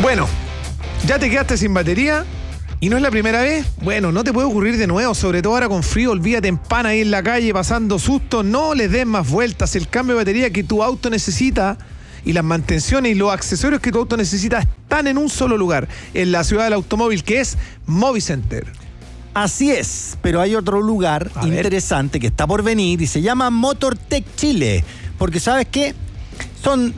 Bueno, ya te quedaste sin batería y no es la primera vez. Bueno, no te puede ocurrir de nuevo, sobre todo ahora con frío. Olvídate en pana ahí en la calle pasando susto. No les des más vueltas. El cambio de batería que tu auto necesita y las mantenciones y los accesorios que tu auto necesita están en un solo lugar, en la ciudad del automóvil, que es Movicenter. Así es, pero hay otro lugar interesante que está por venir y se llama MotorTech Chile. Porque ¿sabes qué? Son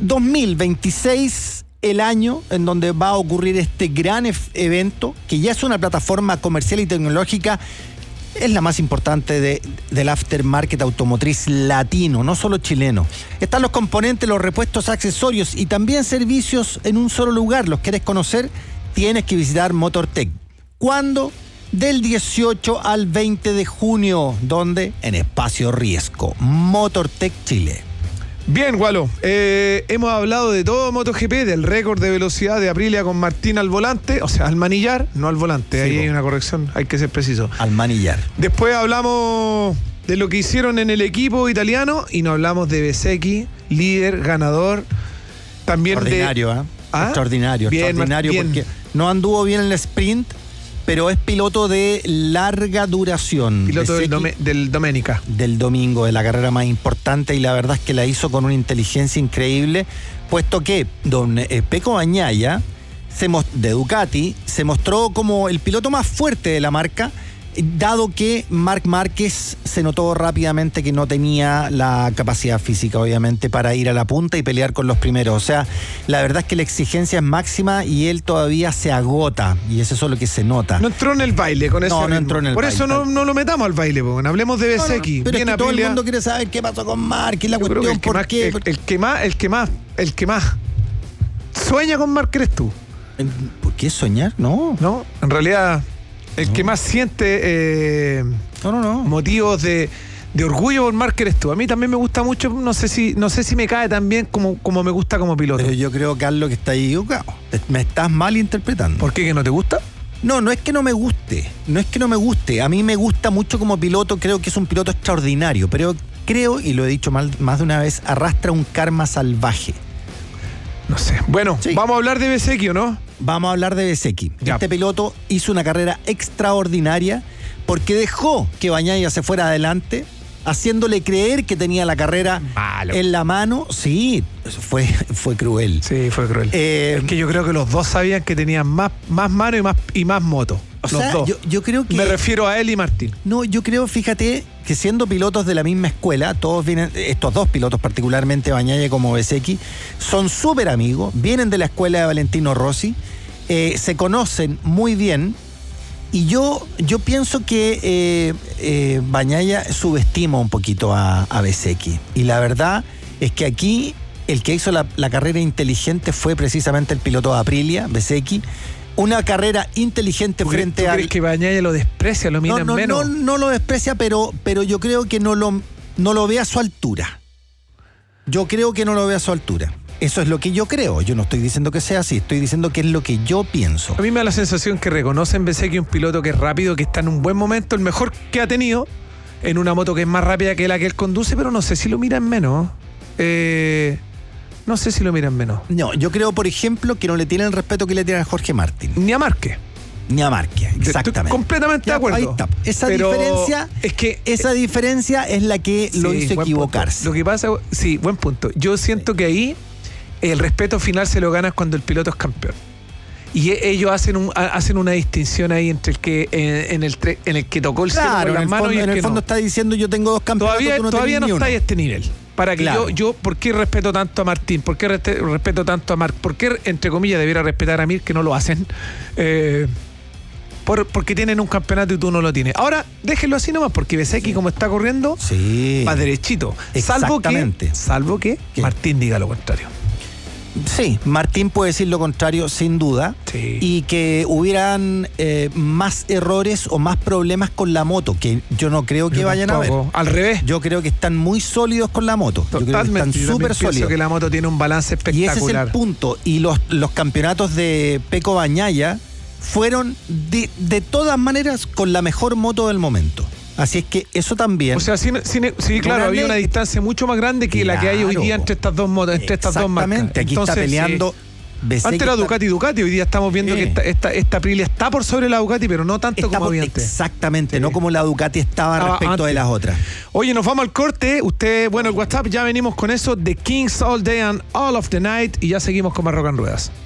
2026 el año en donde va a ocurrir este gran evento, que ya es una plataforma comercial y tecnológica, es la más importante del aftermarket automotriz latino, no solo chileno. Están los componentes, los repuestos, accesorios y también servicios en un solo lugar. ¿Los quieres conocer? Tienes que visitar MotorTech. ¿Cuándo? Del 18 al 20 de junio. ¿Dónde? En Espacio Riesgo. MotorTech Chile. Bien, Gualo, hemos hablado de todo MotoGP, del récord de velocidad de Aprilia con Martín al volante, o sea, al manillar, no al volante, sí, ahí hay una corrección, hay que ser preciso. Al manillar. Después hablamos de lo que hicieron en el equipo italiano y nos hablamos de Bezzecchi, líder, ganador, también extraordinario, de... Extraordinario, bien, extraordinario, bien. Porque no anduvo bien en el sprint, pero es piloto de larga duración. Piloto del Domenica. Del domingo, de la carrera más importante, y la verdad es que la hizo con una inteligencia increíble, puesto que don Pecco Bagnaia, de Ducati, se mostró como el piloto más fuerte de la marca, dado que Marc Márquez se notó rápidamente que no tenía la capacidad física, obviamente, para ir a la punta y pelear con los primeros. O sea, la verdad es que la exigencia es máxima y él todavía se agota, y eso es lo que se nota. No entró en el baile con eso. No entró en el baile. Por eso no lo metamos al baile, porque hablemos de Bezzecchi. Pero es que todo el mundo quiere saber qué pasó con Marc y la cuestión, ¿por qué? El que más sueña con Marc eres tú. ¿Por qué soñar? No, en realidad... El que más siente motivos de orgullo por Marc eres tú. A mí también me gusta mucho, no sé si me cae tan bien como me gusta como piloto. Pero yo creo, Carlos, que está ahí equivocado. Me estás mal interpretando. ¿Por qué? ¿Que no te gusta? No es que no me guste. A mí me gusta mucho como piloto, creo que es un piloto extraordinario, pero creo, y lo he dicho más de una vez, arrastra un karma salvaje. No sé. Bueno, sí. ¿Vamos a hablar de Bezzecchi o no? Vamos a hablar de Bezzecchi. Este piloto hizo una carrera extraordinaria porque dejó que Bagnaia se fuera adelante, haciéndole creer que tenía la carrera en la mano. Sí, fue cruel. Sí, fue cruel. Es que yo creo que los dos sabían que tenían más mano y más moto. Los dos. Yo creo que... Me refiero a él y Martín. No, yo creo, fíjate, que siendo pilotos de la misma escuela, estos dos pilotos, particularmente Bagnaia como Bezzecchi, son súper amigos, vienen de la escuela de Valentino Rossi, se conocen muy bien, y yo pienso que Bagnaia subestima un poquito a Bezzecchi. Y la verdad es que aquí el que hizo la carrera inteligente fue precisamente el piloto de Aprilia, Bezzecchi. Una carrera inteligente frente a... ¿Tú crees que Bagnaia lo desprecia, lo mira en menos? No lo desprecia, pero yo creo que no lo ve a su altura. Yo creo que no lo ve a su altura. Eso es lo que yo creo. Yo no estoy diciendo que sea así, estoy diciendo que es lo que yo pienso. A mí me da la sensación que reconocen Bezzecchi, un piloto que es rápido, que está en un buen momento, el mejor que ha tenido, en una moto que es más rápida que la que él conduce, pero no sé si lo mira en menos. No sé si lo miran menos. No, yo creo, por ejemplo, que no le tienen el respeto que le tienen a Jorge Martín. Ni a Márquez. Exactamente. Estoy completamente de acuerdo. Ahí está. Esa diferencia es la que lo hizo equivocarse. Punto. Lo que pasa, sí, buen punto. Yo siento que ahí el respeto final se lo ganas cuando el piloto es campeón. Y ellos hacen una distinción ahí entre el que en el que tocó el cielo con las manos y el que no. En el fondo está diciendo yo tengo dos campeonatos. Todavía no está a este nivel. Para que yo, ¿por qué respeto tanto a Martín? ¿Por qué respeto tanto a Marc? ¿Por qué, entre comillas, debiera respetar a Mir, que no lo hacen? Porque tienen un campeonato y tú no lo tienes. Ahora, déjenlo así nomás, porque Bezzecchi, como está corriendo, va derechito. Salvo que Martín diga lo contrario. Sí, Martín puede decir lo contrario, sin duda. Sí. Y que hubieran más errores o más problemas con la moto, que yo no creo que vayan a haber. Al revés. Yo creo que están muy sólidos con la moto. Totalmente. Yo creo que están súper sólidos. Pienso que la moto tiene un balance espectacular. Y ese es el punto. Y los campeonatos de Pecco Bagnaia fueron de todas maneras con la mejor moto del momento. Así es que eso también. O sea, sí, claro, había una distancia mucho más grande que la que hay hoy día entre estas dos motos, entre estas dos marcas. Exactamente, aquí está peleando Antes era Ducati, hoy día estamos viendo que esta Aprilia está por sobre la Ducati, pero no tanto como había antes. Exactamente, no como la Ducati estaba respecto antes de las otras. Oye, nos vamos al corte. El WhatsApp, ya venimos con eso. The Kings All Day and All of the Night. Y ya seguimos con más Rock and Ruedas.